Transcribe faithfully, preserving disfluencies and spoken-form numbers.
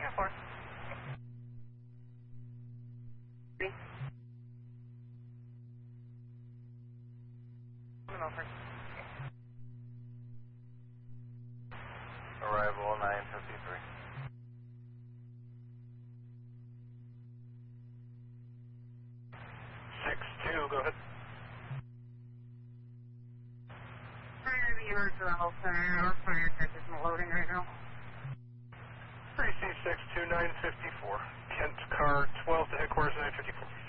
four. Three. I'm over. Arrival nine fifty-three. six two, go ahead. Fire the alert to the whole center. Our fire truck isn't loading right now. three C six two nine fifty-four. Kent car twelve to headquarters nine fifty-four.